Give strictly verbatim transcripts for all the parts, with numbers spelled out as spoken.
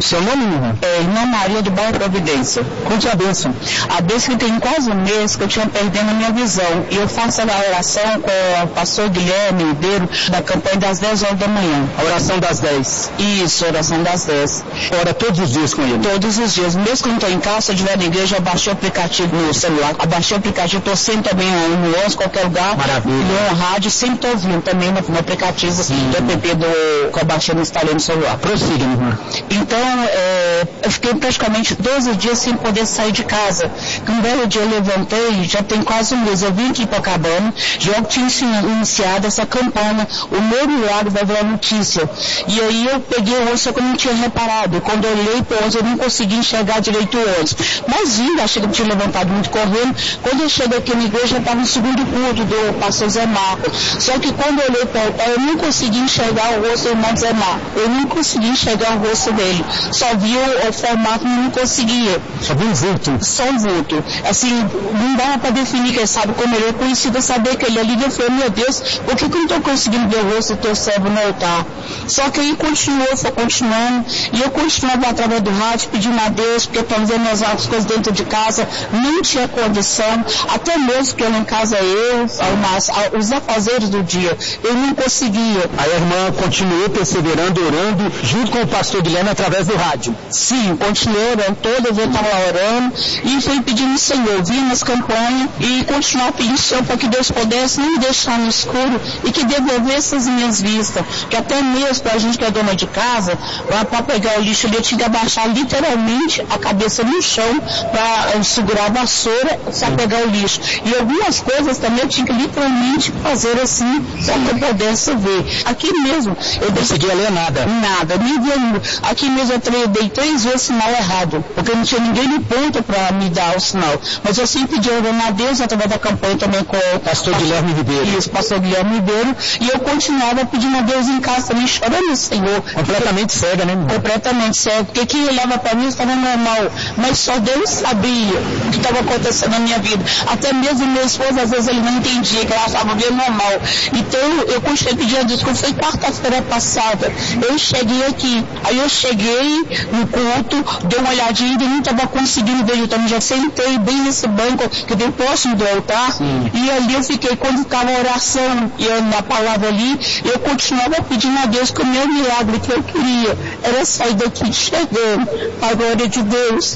Seu nome, irmã? É, irmã Maria do Bairro Providência. Conte a bênção. A bênção que tem quase um mês que eu tinha perdendo a minha visão. E eu faço a oração com o pastor Guilherme Ribeiro, da campanha das dez horas da manhã. A oração das dez. Isso, oração das dez. Ora todos os dias com ele? Todos os dias. Mesmo quando estou em casa, se eu estiver na igreja, eu baixei o aplicativo no celular. Eu baixei o aplicativo, estou sempre também no onze, qualquer lugar. Maravilha. No rádio, sempre estou ouvindo também no, no aplicativo Sim. do app do, que eu baixei no instalei no celular. Prossiga, irmã. Então, é, eu fiquei praticamente doze dias sem poder sair de casa. Um belo dia eu levantei, já tem quase um mês, eu vim aqui para Copacabana, já tinha iniciado essa campanha, o meu milagre vai virar notícia. E aí eu peguei o ônibus, só que eu não tinha reparado. Quando eu olhei para o ônibus, eu não consegui enxergar direito o ônibus. Mas vindo, achei que eu tinha levantado muito correndo. Quando eu cheguei aqui na igreja, já estava no segundo culto do pastor Zé Marco. Só que quando eu olhei para o pai, eu não consegui enxergar o rosto do irmão Zé Marco. Eu não consegui enxergar o rosto dele. Só vi o, o formato, mas não conseguia. Só vi um vulto? Só um vulto. Assim, não dava para definir, quem sabe como ele é conhecido, saber que ele ali. Eu falei, meu Deus, por que, que eu não estou conseguindo ver o rosto do teu servo no altar? Só que aí continuou, foi continuando, e eu continuava através do rádio, pedindo a Deus, porque estava fazendo as coisas dentro de casa, não tinha condição, até mesmo que eu em casa eu, mas, os afazeres do dia, eu não conseguia. Aí a irmã continuou perseverando, orando, junto com o pastor Guilherme através do rádio? Sim, continuei orando, toda vez eu estava lá orando, e fui pedindo ao Senhor, vim nas campanhas, e continuar pedindo ao Senhor para que Deus pudesse não me deixar no escuro, e que devolvesse as minhas vistas, que até mesmo para a gente que é dona de casa, para pegar o lixo ali, eu tinha que abaixar literalmente a cabeça no chão para segurar a vassoura para pegar o lixo. E algumas coisas também eu tinha que literalmente fazer assim, para que eu pudesse ver. Aqui mesmo, eu não conseguia ler nada. Nada, nem via. Aqui mesmo eu dei três vezes sinal errado, porque não tinha ninguém no ponto para me dar o sinal. Mas eu sempre pedi orando a Deus através da campanha também com o pastor Guilherme Ribeiro. Isso, pastor Guilherme Ribeiro. E eu continuava pedindo a Deus em casa também, chorando, Senhor. Completamente cega, né, irmão? Completamente cega. Porque quem olhava para mim estava normal. Mas só Deus sabia o que estava acontecendo na minha vida. Até mesmo meu esposo, às vezes, ele não entendia, que ela estava bem normal. Então, eu continuei pedindo a Deus, quando foi quarta-feira passada, eu cheguei aqui. Aí eu cheguei no culto, dei uma olhadinha e não estava conseguindo ver. Então, já sentei bem nesse banco, que tem próximo do altar. Sim. E ali eu fiquei, quando ficava a oração, e eu, na palavra ali, eu continuava pedindo a Deus que o meu milagre que eu queria era sair daqui chegando para a glória de Deus.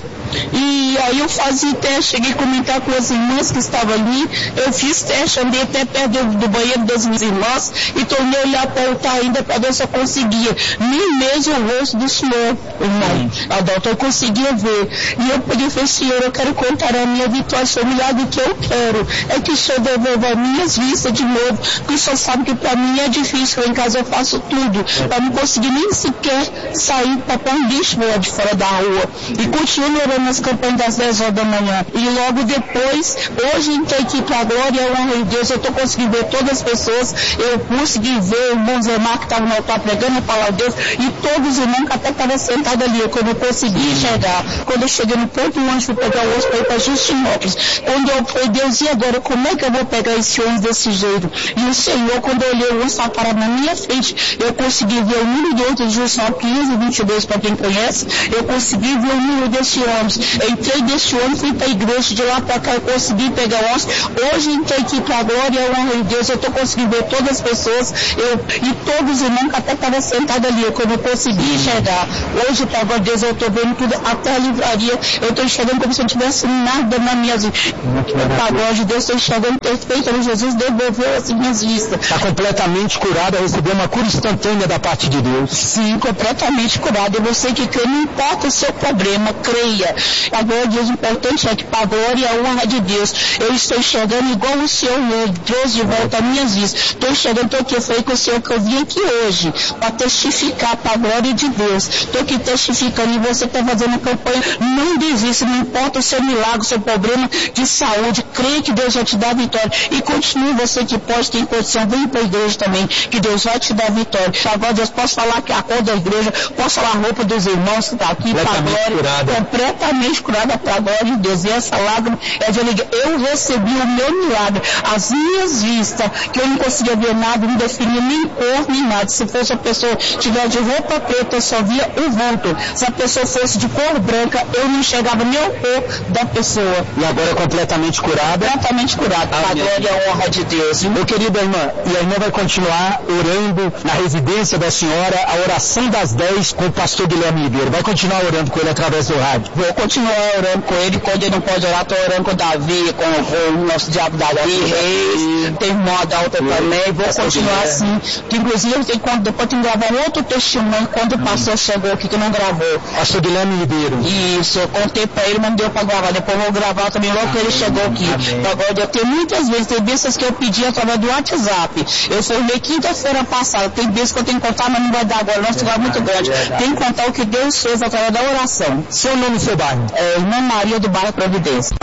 E aí eu fazia teste, cheguei a comentar com as irmãs que estavam ali, eu fiz teste, andei até perto do, do banheiro das minhas irmãs e tornei a olhar para o altar ainda para ver se eu conseguia, nem mesmo o rosto do Senhor, irmão, Adalto, eu conseguia ver. E eu peguei e falei, Senhor, eu quero contar a minha vitória, o milagre que eu quero é que o Senhor devolva as minhas vistas de novo, porque o Senhor sabe que para mim é difícil, eu em casa eu faço tudo, para não conseguir nem sequer sair para pôr um lixo lá de fora da rua. E continuo orando nas campanhas das dez horas da manhã. E logo depois, hoje entrei aqui para a glória e a honra de Deus, eu estou conseguindo ver todas as pessoas, eu consegui ver o irmão Zé Marco que estava no altar pregando a palavra de Deus, e todos os irmãos que até estavam sentados ali, quando eu consegui enxergar. Quando eu cheguei no ponto ônibus, fui pegar o ônibus para ir para Justinópolis. Quando eu falei, Deus, e agora, como é que eu vou pegar esse ônibus desse jeito? E o Senhor, quando eu olhei o ônibus estava parado na minha frente, eu consegui ver o número do ônibus de Justinópolis, quinhentos e vinte e dois, para quem conhece, eu consegui ver o número desse ônibus. Eu entrei desse ônibus, fui para a igreja, de lá para cá eu consegui pegar o ônibus. Hoje entrei aqui para a glória e a honra de Deus, eu estou conseguindo ver todas as pessoas, eu, e todos os irmãos que até estavam sentados ali, quando eu consegui enxergar. Hoje, para a glória de Deus, eu estou vendo tudo, até a livraria, eu estou enxergando como se eu não tivesse nada na minha vida. Para a glória de Deus, estou enxergando perfeito, Jesus devolveu as minhas vistas. Está completamente curada, recebeu uma cura instantânea da parte de Deus. Sim, completamente curada. E você que crê, não importa o seu problema, creia. A glória de Deus, o importante é que para a glória e a honra de Deus, eu estou enxergando igual o Senhor, Deus de volta às minhas vistas. Estou enxergando, estou aqui, foi com o Senhor que eu vim aqui hoje, para testificar para a glória de Deus. Estou aqui testificando e você está fazendo a campanha, não desista, não importa o seu milagre, o seu problema de saúde, creia que Deus vai te dar a vitória. E continue, você que pode ter condição, vem para a igreja também, que Deus vai te dar a vitória. Agora, Deus, posso falar que a cor da igreja, posso falar a roupa dos irmãos que está aqui, para a glória, completa completamente curada para a glória de Deus. E essa lágrima é de alegria. Eu recebi o meu milagre. As minhas vistas, que eu não conseguia ver nada, não definia nem cor, nem nada. Se fosse a pessoa tiver de roupa preta, eu só via o vulto. Se a pessoa fosse de cor branca, eu não enxergava nem a cor da pessoa. E agora é completamente curada? Completamente curada. Para a glória e a honra de Deus. Meu querido irmã, e a irmã vai continuar orando na residência da senhora, a oração das dez com o pastor Guilherme Ribeiro. Vai continuar orando com ele através do rádio? Vou continuar orando com ele. Quando ele não pode orar, estou orando com o Davi, com, com o nosso diabo Davi, Reis, tem irmã Adalta também. Vou continuar assim. Que, inclusive, eu tenho, quando, depois tem que gravar um outro testemunho quando o pastor chegou aqui que não gravou. Pastor Guilherme Ribeiro. Isso, eu contei para ele, mas não deu para gravar. Depois eu vou gravar também logo que ele chegou aqui. Agora, eu tenho muitas vezes, tem vezes que eu pedi através do WhatsApp. Eu formei quinta-feira passada. Tem vezes que eu tenho que contar, mas não vai dar agora. Nosso lugar é muito grande. Tem que contar o que Deus fez através da oração. Seu nome e seu bairro? É Irmã Maria do bairro Providência.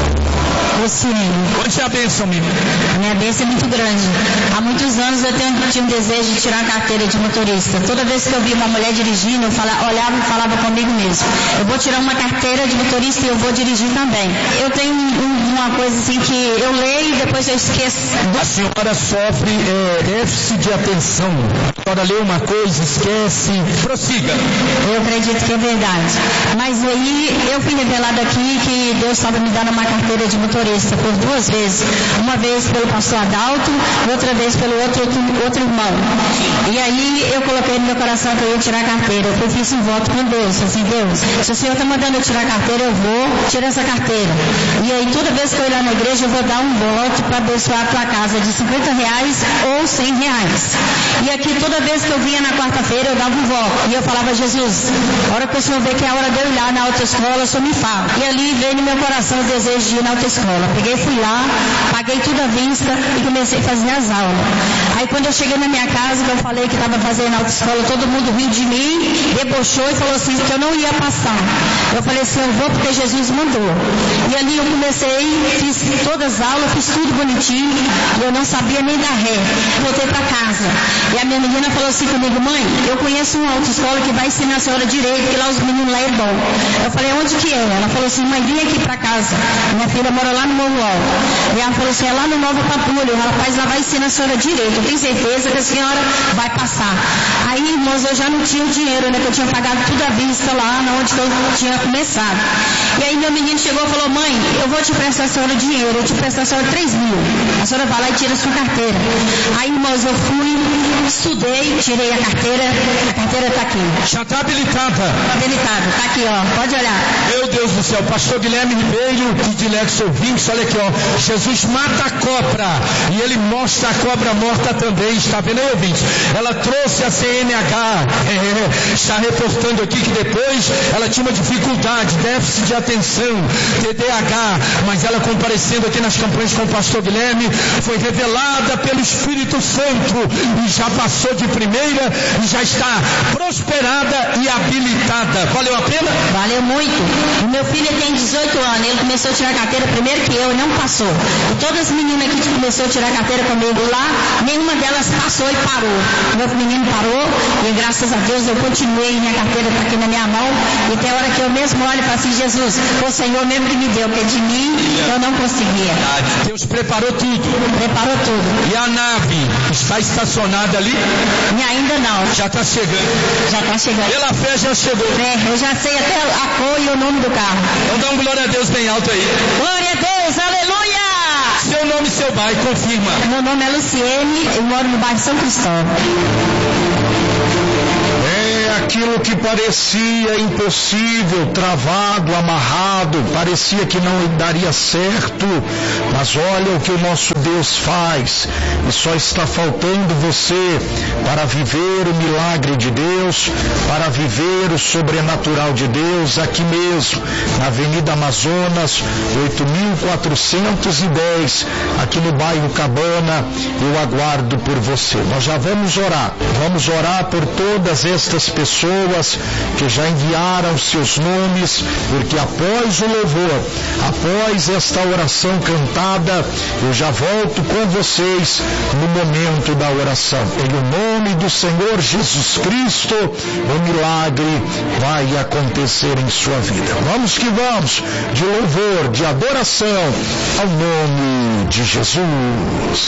Luciene. Conte a bênção, menina. A minha bênção é muito grande. Há muitos anos eu tenho, tinha um desejo de tirar a carteira de motorista. Toda vez que eu via uma mulher dirigindo, eu falava, olhava e falava comigo mesmo. Eu vou tirar uma carteira de motorista e eu vou dirigir também. Eu tenho um, uma coisa assim que eu leio e depois eu esqueço. A senhora sofre é, déficit de atenção. A senhora lê uma coisa, esquece. Prossiga. Eu acredito que é verdade. Mas aí eu fui revelado aqui que Deus estava me dando uma carteira de motorista por duas vezes. Uma vez pelo pastor Adalto, outra vez pelo outro, outro, outro irmão. E aí eu coloquei no meu coração que eu ia tirar a carteira. Eu fiz um voto com Deus. Assim, Deus, se o Senhor está mandando eu tirar a carteira, eu vou tirar essa carteira. E aí toda vez que eu ir lá na igreja, eu vou dar um voto para abençoar a tua casa de cinquenta reais ou cem reais. E aqui toda vez que eu vinha na quarta-feira, eu dava um voto. E eu falava, Jesus, a hora que o Senhor vê que é a hora de eu ir lá na autoescola, o Senhor me fala. E ali veio no meu coração o desejo de ir na autoescola. Peguei, fui lá, paguei tudo à vista e comecei a fazer as aulas. Aí quando eu cheguei na minha casa, que eu falei que estava fazendo autoescola, todo mundo riu de mim, debochou e falou assim, que eu não ia passar. Eu falei assim, eu vou porque Jesus mandou. E ali eu comecei, fiz todas as aulas, fiz tudo bonitinho, e eu não sabia nem dar ré. Voltei para casa. E a minha menina falou assim comigo, mãe, eu conheço uma autoescola que vai ensinar a senhora direito, que lá os meninos lá é bom. Eu falei, onde que é? Ela falou assim, mãe, vem aqui para casa. Minha filha mora lá no Morro Alto. E ela falou assim, é lá no Nova Pampulha. O rapaz lá vai ensinar a senhora direito. Eu tenho certeza que a senhora vai passar. Aí, irmãos, eu já não tinha o dinheiro, né? Que eu tinha pagado tudo à vista lá, onde eu tinha começado. E aí meu menino chegou e falou, mãe, eu vou te prestar a senhora dinheiro, eu te prestar a senhora três mil. A senhora vai lá e tira a sua carteira. Aí, irmãos, eu fui, estudei, tirei a carteira, a carteira está aqui. Já está habilitada. Habilitada, está aqui, ó, pode olhar. Meu Deus do céu, pastor Guilherme Ribeiro, de Dilex ouvintes, olha aqui, ó, Jesus mata a cobra e ele mostra a cobra morta também, está vendo aí, ouvintes? Ela trouxe a C N H, é, está reportando aqui que depois ela tinha uma dificuldade, déficit de atenção, T D A H, mas ela comparecendo aqui nas campanhas com o pastor Guilherme, foi revelada pelo Espírito Santo e já passou de primeira e já está prosperada e habilitada. Valeu a pena? Valeu muito. O meu filho tem dezoito anos, ele começou a tirar carteira primeiro que eu, não passou. E todas as meninas que começou a tirar carteira comigo lá, nenhuma delas passou e parou. O meu menino parou e graças a Deus eu continuei, minha carteira está aqui na minha mão e tem hora que eu mesmo olho e falo assim, Jesus, o Senhor mesmo que me deu, porque de mim eu não conseguia. Deus preparou tudo. Preparou tudo. E a nave está estacionada ali? E ainda não. Já está chegando. Já está chegando. Pela fé já chegou. É, eu já sei até a cor e o nome do carro. Então dá um glória a Deus bem alto aí. Glória a Deus, aleluia! Seu nome e seu bairro, confirma. Meu nome é Luciene, eu moro no bairro São Cristóvão. Aquilo que parecia impossível, travado, amarrado, parecia que não daria certo, mas olha o que o nosso Deus faz, e só está faltando você para viver o milagre de Deus, para viver o sobrenatural de Deus, aqui mesmo, na Avenida Amazonas, oito mil quatrocentos e dez, aqui no bairro Cabana. Eu aguardo por você. Nós já vamos orar, vamos orar por todas estas pessoas pessoas que já enviaram seus nomes, porque após o louvor, após esta oração cantada, eu já volto com vocês no momento da oração. Em o nome do Senhor Jesus Cristo, o milagre vai acontecer em sua vida. Vamos que vamos, de louvor, de adoração ao nome de Jesus.